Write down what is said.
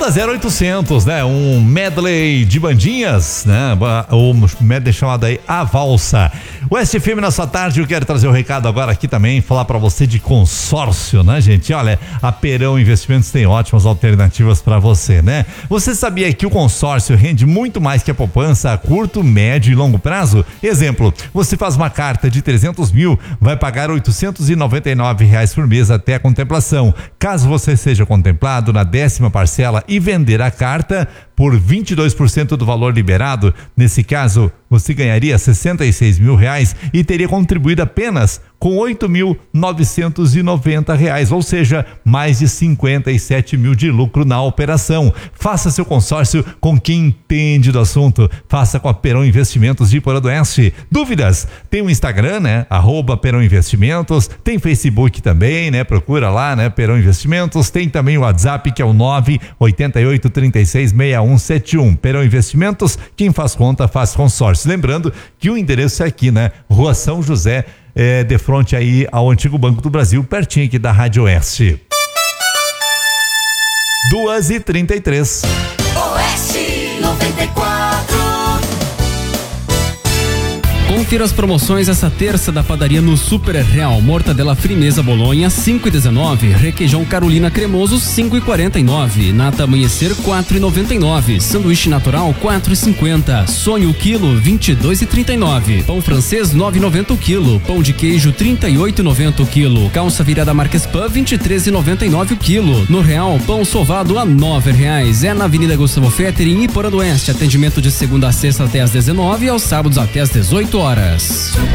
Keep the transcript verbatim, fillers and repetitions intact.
Banda zero oitocentos, né? Um medley de bandinhas, né? O medley chamado aí A Valsa. West F M na sua tarde, eu quero trazer o um recado agora aqui também, falar pra você de consórcio, né, gente? Olha, a Perão Investimentos tem ótimas alternativas pra você, né? Você sabia que o consórcio rende muito mais que a poupança a curto, médio e longo prazo? Exemplo, você faz uma carta de trezentos mil, vai pagar oitocentos e noventa e nove reais por mês até a contemplação. Caso você seja contemplado na décima parcela e vender a carta por vinte e dois por cento do valor liberado, nesse caso você ganharia sessenta e seis mil reais e teria contribuído apenas com oito mil novecentos e noventa reais, ou seja, mais de cinquenta e sete mil de lucro na operação. Faça seu consórcio com quem entende do assunto. Faça com a Perão Investimentos de Porã do Oeste. Dúvidas? Tem o Instagram, né? Arroba Perão Investimentos. Tem Facebook também, né? Procura lá, né? Perão Investimentos. Tem também o WhatsApp, que é o nove oito oito, três seis, seis um sete um. Perão Investimentos, quem faz conta faz consórcio. Lembrando que o endereço é aqui, né? Rua São José, É, de frente aí ao antigo Banco do Brasil, pertinho aqui da Rádio Oeste. duas e trinta e três. Oeste noventa e quatro. Confira as promoções essa terça da padaria no Super Real. Mortadela Frimeza Bolonha cinco e dezenove, requeijão Carolina cremoso cinco e quarenta e nove, nata amanhecer quatro e noventa e nove, sanduíche natural quatro e cinquenta, sonho quilo vinte e dois e trinta e nove, pão francês nove e noventa o quilo, pão de queijo trinta e oito e noventa o quilo, calça virada marca Spam vinte e três e noventa e nove o quilo. No Real, pão sovado a nove reais. É na Avenida Gustavo Fetter em Porã do Oeste. Atendimento de segunda a sexta até às dezenove e aos sábados até às dezoito horas.